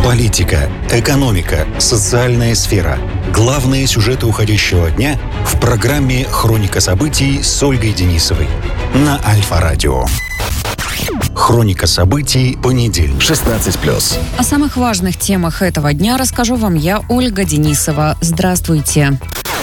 Политика, экономика, социальная сфера. Главные сюжеты уходящего дня в программе «Хроника событий» с Ольгой Денисовой на Альфа-радио. Хроника событий, понедельник, 16+. О самых важных темах этого дня расскажу вам я, Ольга Денисова. Здравствуйте.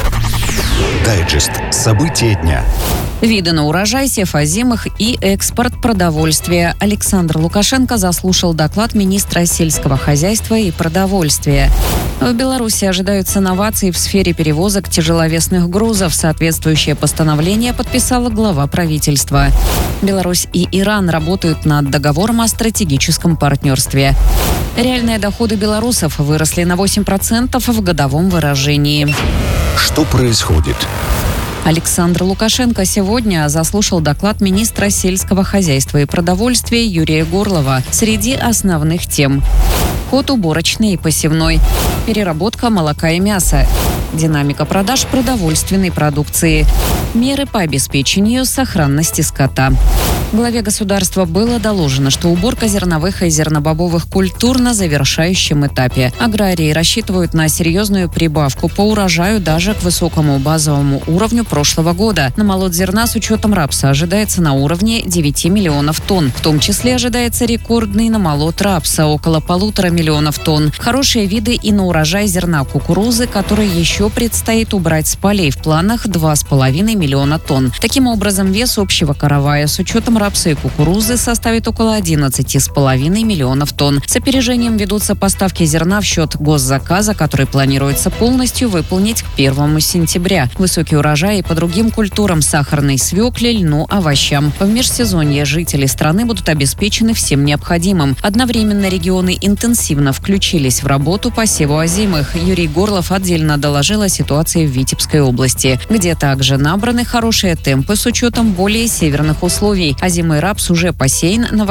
Дайджест. События дня. Виды на урожай, сев озимых и экспорт продовольствия. Александр Лукашенко заслушал доклад министра сельского хозяйства и продовольствия. В Беларуси ожидаются новации в сфере перевозок тяжеловесных грузов. Соответствующее постановление подписала глава правительства. Беларусь и Иран работают над договором о стратегическом партнерстве. Реальные доходы белорусов выросли на 8% в годовом выражении. Что происходит? Александр Лукашенко сегодня заслушал доклад министра сельского хозяйства и продовольствия Юрия Горлова. Среди основных тем: ход уборочной и посевной, переработка молока и мяса, динамика продаж продовольственной продукции, меры по обеспечению сохранности скота. Главе государства было доложено, что уборка зерновых и зернобобовых культур на завершающем этапе. Аграрии рассчитывают на серьезную прибавку по урожаю даже к высокому базовому уровню прошлого года. Намолот зерна с учетом рапса ожидается на уровне 9 миллионов тонн. В том числе ожидается рекордный намолот рапса – около 1,5 миллиона тонн. Хорошие виды и на урожай зерна кукурузы, который еще предстоит убрать с полей, в планах 2,5 миллиона тонн. Таким образом, вес общего каравая с учетом рапса и кукурузы составит около 11,5 миллионов тонн. С опережением ведутся поставки зерна в счет госзаказа, который планируется полностью выполнить к 1 сентября. Высокий урожай и по другим культурам: сахарной свекле, льну, овощам. В межсезонье жители страны будут обеспечены всем необходимым. Одновременно регионы интенсивно включились в работу по севу озимых. Юрий Горлов отдельно доложил о ситуации в Витебской области, где также набраны хорошие темпы с учетом более северных условий. Озимый рапс уже посеян на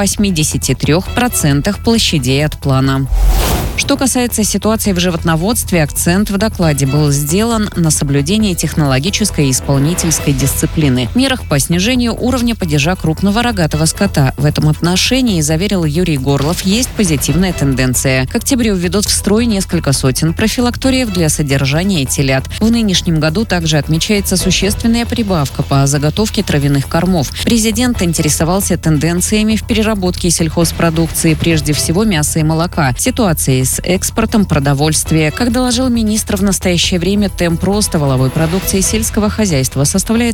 83% площадей от плана. Что касается ситуации в животноводстве, акцент в докладе был сделан на соблюдении технологической и исполнительской дисциплины, мерах по снижению уровня падежа крупного рогатого скота. В этом отношении, заверил Юрий Горлов, есть позитивная тенденция. К октябрю введут в строй несколько сотен профилакториев для содержания телят. В нынешнем году также отмечается существенная прибавка по заготовке травяных кормов. Президент интересовался тенденциями в переработке сельхозпродукции, прежде всего мяса и молока, ситуацией с экспортом продовольствия. Как доложил министр, в настоящее время темп роста валовой продукции сельского хозяйства составляет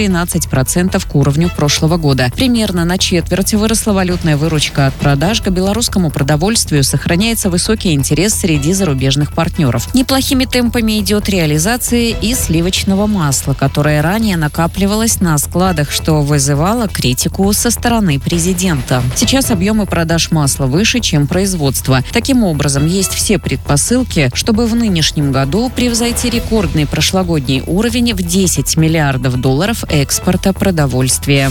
113% к уровню прошлого года. Примерно на четверть выросла валютная выручка от продаж. К белорусскому продовольствию сохраняется высокий интерес среди зарубежных партнеров. Неплохими темпами идет реализация и сливочного масла, которое ранее накапливалось на складах, что вызывало критику со стороны президента. Сейчас объемы продаж масла выше, чем производство. Таким образом, есть все предпосылки, чтобы в нынешнем году превзойти рекордный прошлогодний уровень в $10 миллиардов экспорта продовольствия.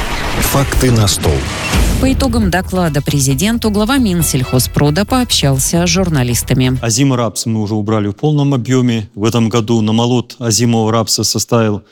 Факты на стол. По итогам доклада президенту глава Минсельхозпрода пообщался с журналистами. Озимый рапс мы уже убрали в полном объеме. В этом году намолот озимого рапса составил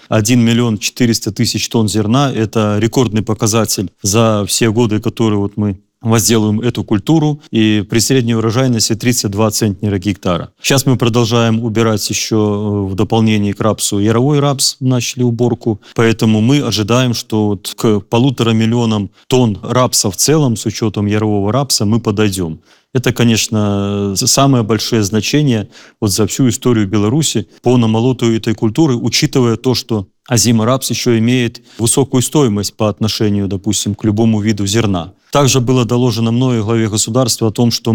1 400 000 тонн зерна. Это рекордный показатель за все годы, которые мы возделываем эту культуру, и при средней урожайности 32 центнера гектара. Сейчас мы продолжаем убирать еще в дополнение к рапсу яровой рапс, начали уборку, поэтому мы ожидаем, что к 1,5 миллионам тонн рапса в целом, с учетом ярового рапса, мы подойдем. Это, конечно, самое большое значение за всю историю Беларуси по намолоту этой культуры, учитывая то, что озимый рапс еще имеет высокую стоимость по отношению, допустим, к любому виду зерна. Также было доложено мной главе государства о том, что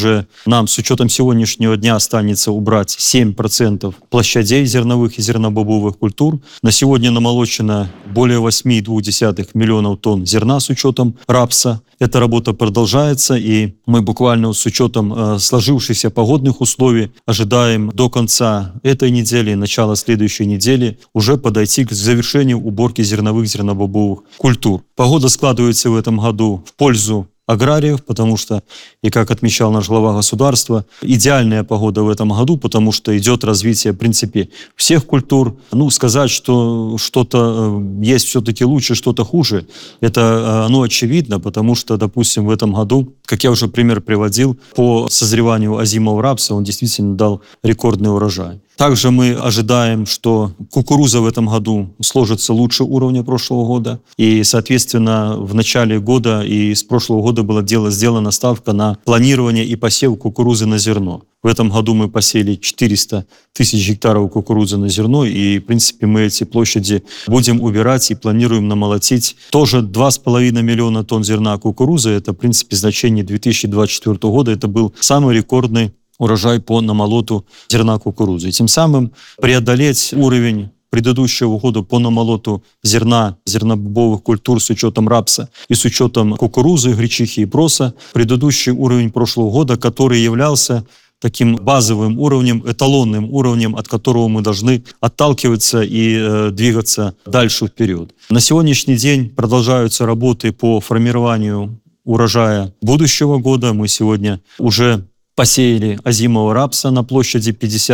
нам с учетом сегодняшнего дня останется убрать 7% площадей зерновых и зернобобовых культур. На сегодня намолочено более 8,2 миллионов тонн зерна с учетом рапса. Эта работа продолжается, и мы буквально с учетом сложившихся погодных условий ожидаем до конца этой недели, начала следующей недели уже подойти к завершению уборки зерновых, зернобобовых культур. Погода складывается в этом году в пользу аграриев, потому что, и как отмечал наш глава государства, идеальная погода в этом году, потому что идет развитие, в принципе, всех культур. Сказать, что что-то есть все-таки лучше, что-то хуже, это оно очевидно, потому что, допустим, в этом году Как я уже пример приводил, по созреванию озимого рапса он действительно дал рекордный урожай. Также мы ожидаем, что кукуруза в этом году сложится лучше уровня прошлого года. И, соответственно, в начале года и с прошлого года была сделана ставка на планирование и посев кукурузы на зерно. В этом году мы посеяли 400 тысяч гектаров кукурузы на зерно, и, в принципе, мы эти площади будем убирать и планируем намолотить тоже 2,5 миллиона тонн зерна кукурузы. Это, в принципе, значение 2024 года. Это был самый рекордный урожай по намолоту зерна кукурузы. И тем самым преодолеть уровень предыдущего года по намолоту зерна, зернобобовых культур с учетом рапса и с учетом кукурузы, гречихи и проса, предыдущий уровень прошлого года, который являлся таким базовым уровнем, эталонным уровнем, от которого мы должны отталкиваться и двигаться дальше вперед. На сегодняшний день продолжаются работы по формированию урожая будущего года. Мы сегодня уже посеяли озимого рапса на площади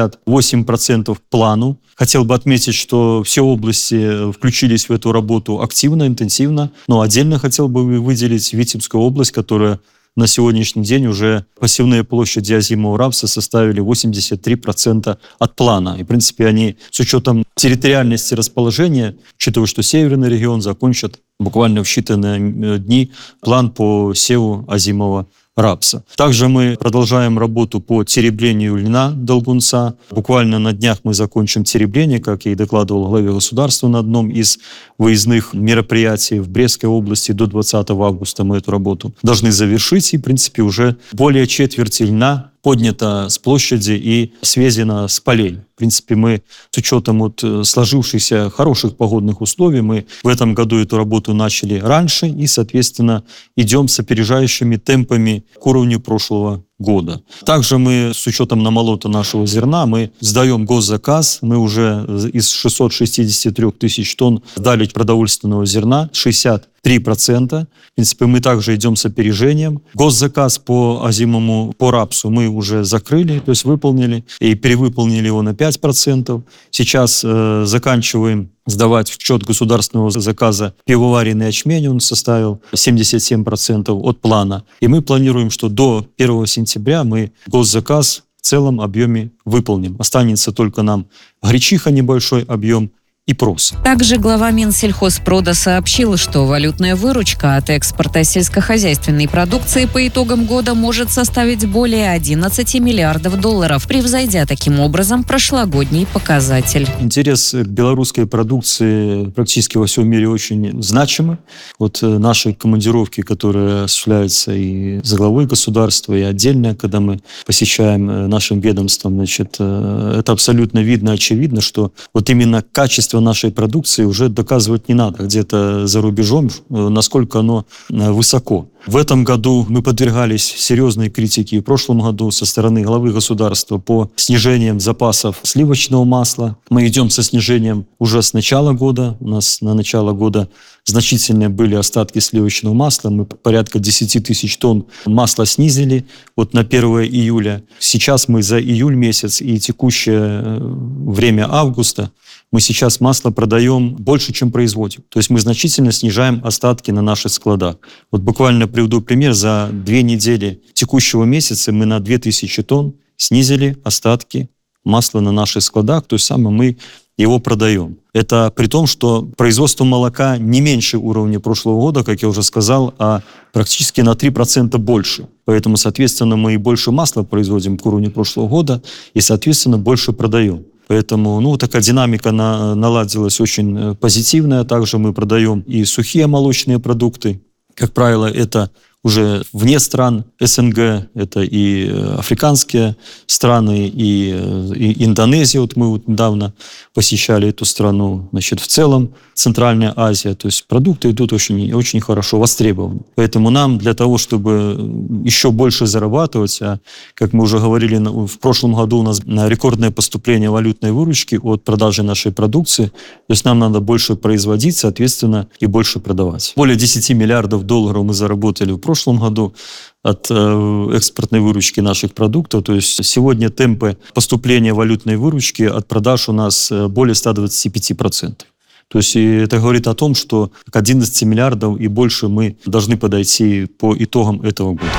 58% к плану. Хотел бы отметить, что все области включились в эту работу активно, интенсивно, но отдельно хотел бы выделить Витебскую область, которая на сегодняшний день уже посевные площади озимого рапса составили 83% от плана. И, в принципе, они с учетом территориальности расположения, учитывая, что северный регион, закончат буквально в считанные дни план по севу озимого рапса. Также мы продолжаем работу по тереблению льна долгунца. Буквально на днях мы закончим теребление, как я и докладывал главе государства на одном из выездных мероприятий в Брестской области. До 20 августа мы эту работу должны завершить. И, в принципе, уже более четверти льна поднято с площади и свезено с полей. В принципе, мы с учетом сложившихся хороших погодных условий, мы в этом году эту работу начали раньше и, соответственно, идем с опережающими темпами к уровню прошлого года. Также мы с учетом намолота нашего зерна, мы сдаем госзаказ, мы уже из 663 тысяч тонн сдали продовольственного зерна, 63%. В принципе, мы также идем с опережением. Госзаказ по озимому, по рапсу мы уже закрыли, то есть выполнили и перевыполнили его на 5%. Сейчас заканчиваем сдавать в счет государственного заказа пивоваренный ячмень, он составил 77% от плана. И мы планируем, что до 1 сентября мы госзаказ в целом объеме выполним. Останется только нам гречиха, небольшой объем, и прос. Также глава Минсельхозпрода сообщил, что валютная выручка от экспорта сельскохозяйственной продукции по итогам года может составить более 11 миллиардов долларов, превзойдя таким образом прошлогодний показатель. Интерес к белорусской продукции практически во всем мире очень значимый. Вот наши командировки, которые осуществляются и за главой государства, и отдельно, когда мы посещаем нашим ведомством, значит, это абсолютно видно, очевидно, что вот именно качество нашей продукции уже доказывать не надо где-то за рубежом, насколько оно высоко. В этом году мы подвергались серьезной критике, в прошлом году со стороны главы государства по снижениям запасов сливочного масла. Мы идем со снижением уже с начала года. У нас на начало года значительные были остатки сливочного масла. Мы порядка 10 тысяч тонн масла снизили вот на 1 июля. Сейчас мы за июль месяц и текущее время августа мы сейчас масло продаем больше, чем производим. То есть мы значительно снижаем остатки на наших складах. Вот буквально приведу пример. За 2 недели текущего месяца мы на 2000 тонн снизили остатки масла на наших складах. То есть самое мы его продаем. Это при том, что производство молока не меньше уровня прошлого года, как я уже сказал, а практически на 3% больше. Поэтому, соответственно, мы и больше масла производим к уровню прошлого года и, соответственно, больше продаем. Поэтому такая динамика наладилась очень позитивная. Также мы продаем и сухие молочные продукты. Как правило, это уже вне стран СНГ, это и африканские страны, и Индонезия. Вот мы недавно посещали эту страну. Значит, в целом Центральная Азия. То есть продукты идут очень, очень хорошо востребованы. Поэтому нам для того, чтобы еще больше зарабатывать, а как мы уже говорили, в прошлом году у нас рекордное поступление валютной выручки от продажи нашей продукции. То есть нам надо больше производить, соответственно, и больше продавать. Более 10 миллиардов долларов мы заработали в прошлом году от экспортной выручки наших продуктов. То есть сегодня темпы поступления валютной выручки от продаж у нас более 125%. То есть и это говорит о том, что к 11 миллиардов и больше мы должны подойти по итогам этого года.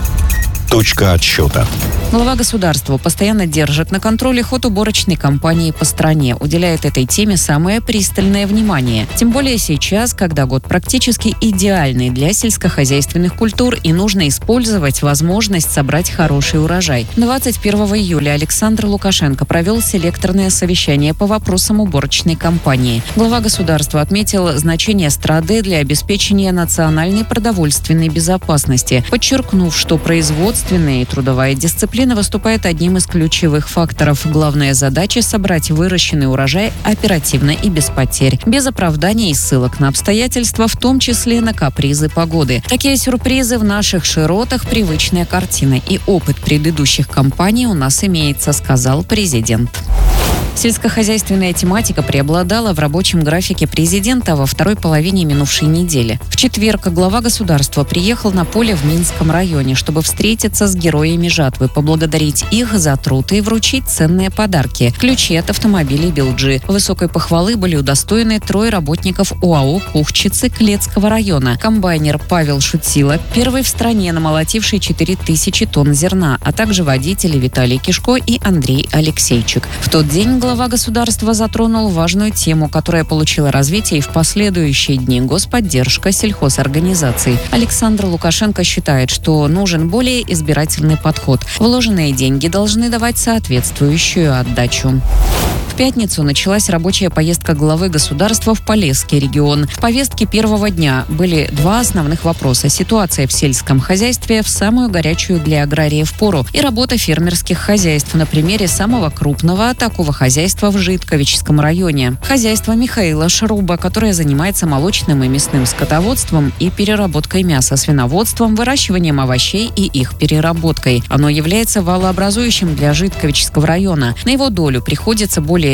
Точка отсчета. Глава государства постоянно держит на контроле ход уборочной кампании по стране, уделяет этой теме самое пристальное внимание. Тем более сейчас, когда год практически идеальный для сельскохозяйственных культур и нужно использовать возможность собрать хороший урожай. 21 июля Александр Лукашенко провел селекторное совещание по вопросам уборочной кампании. Глава государства отметил значение страды для обеспечения национальной продовольственной безопасности, подчеркнув, что производственная и трудовая дисциплина выступает одним из ключевых факторов. Главная задача – собрать выращенный урожай оперативно и без потерь, без оправданий и ссылок на обстоятельства, в том числе на капризы погоды. Такие сюрпризы в наших широтах – привычная картина, и опыт предыдущих кампаний у нас имеется, сказал президент. Сельскохозяйственная тематика преобладала в рабочем графике президента во второй половине минувшей недели. В четверг глава государства приехал на поле в Минском районе, чтобы встретиться с героями жатвы, поблагодарить их за труд и вручить ценные подарки – ключи от автомобилей «Белджи». Высокой похвалы были удостоены 3 работников ОАО «Кухчицы» Клецкого района. Комбайнер Павел Шутила, первый в стране намолотивший 4000 тонн зерна, а также водители Виталий Кишко и Андрей Алексейчик. В тот день глава государства затронул важную тему, которая получила развитие и в последующие дни – господдержка сельхозорганизаций. Александр Лукашенко считает, что нужен более избирательный подход. Вложенные деньги должны давать соответствующую отдачу. В пятницу началась рабочая поездка главы государства в Полесский регион. В повестке первого дня были 2 основных вопроса: ситуация в сельском хозяйстве в самую горячую для аграриев пору и работа фермерских хозяйств на примере самого крупного такого хозяйства в Житковичском районе. Хозяйство Михаила Шруба, которое занимается молочным и мясным скотоводством и переработкой мяса, свиноводством, выращиванием овощей и их переработкой. Оно является валообразующим для Житковичского района. На его долю приходится более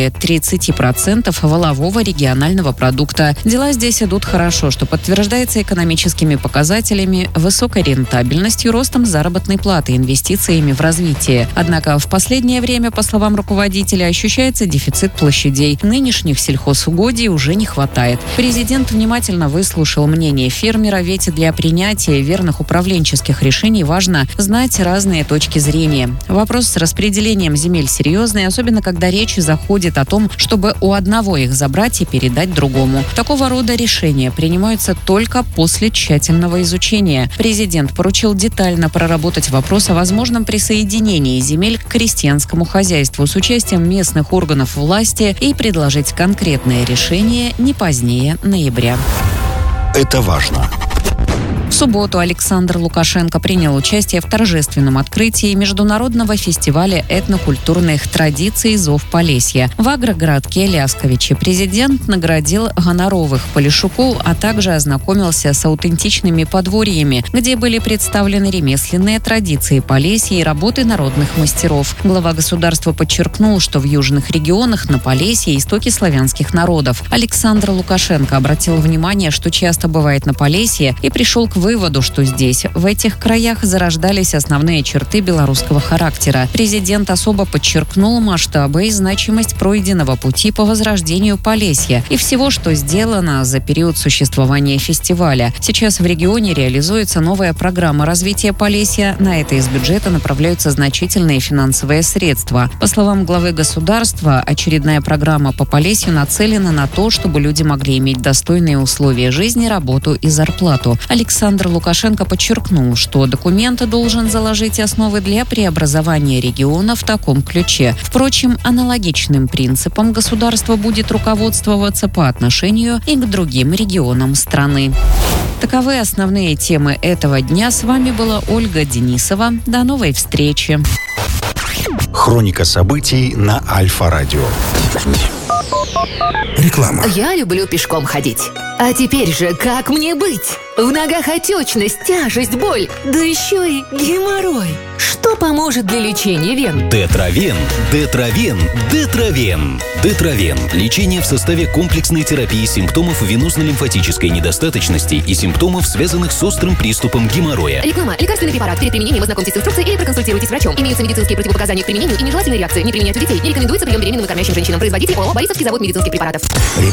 30% валового регионального продукта. Дела здесь идут хорошо, что подтверждается экономическими показателями, высокой рентабельностью, ростом заработной платы, инвестициями в развитие. Однако в последнее время, по словам руководителя, ощущается дефицит площадей. Нынешних сельхозугодий уже не хватает. Президент внимательно выслушал мнение фермера, ведь для принятия верных управленческих решений важно знать разные точки зрения. Вопрос с распределением земель серьезный, особенно когда речь заходит о том, чтобы у одного их забрать и передать другому. Такого рода решения принимаются только после тщательного изучения. Президент поручил детально проработать вопрос о возможном присоединении земель к крестьянскому хозяйству с участием местных органов власти и предложить конкретное решение не позднее ноября. Это важно. В субботу Александр Лукашенко принял участие в торжественном открытии международного фестиваля этнокультурных традиций «Зов Полесья» в агрогородке Лясковичи. Президент наградил гоноровых полешуков, а также ознакомился с аутентичными подворьями, где были представлены ремесленные традиции Полесья и работы народных мастеров. Глава государства подчеркнул, что в южных регионах на Полесье истоки славянских народов. Александр Лукашенко обратил внимание, что часто бывает на Полесье, и пришел к выводу, что здесь, в этих краях, зарождались основные черты белорусского характера. Президент особо подчеркнул масштабы и значимость пройденного пути по возрождению Полесья и всего, что сделано за период существования фестиваля. Сейчас в регионе реализуется новая программа развития Полесья. На это из бюджета направляются значительные финансовые средства. По словам главы государства, очередная программа по Полесью нацелена на то, чтобы люди могли иметь достойные условия жизни, работу и зарплату. Александр Лукашенко подчеркнул, что документ должен заложить основы для преобразования региона в таком ключе. Впрочем, аналогичным принципом государство будет руководствоваться по отношению и к другим регионам страны. Таковы основные темы этого дня. С вами была Ольга Денисова. До новой встречи. Хроника событий на Альфа-радио. Реклама. Я люблю пешком ходить. А теперь же как мне быть? В ногах отечность, тяжесть, боль, да еще и геморрой. Что поможет для лечения вен? Детравен. Детравен. Лечение в составе комплексной терапии симптомов венозно-лимфатической недостаточности и симптомов, связанных с острым приступом геморроя. Реклама. Лекарственный препарат. Перед применением ознакомьтесь с инструкцией или проконсультируйтесь с врачом. Имеются медицинские противопоказания к применению и нежелательные реакции. Не применять у детей. Не рекомендуется прием беременным и кормящим женщинам. Производитель ОАО «Борисовский завод медицинских препаратов».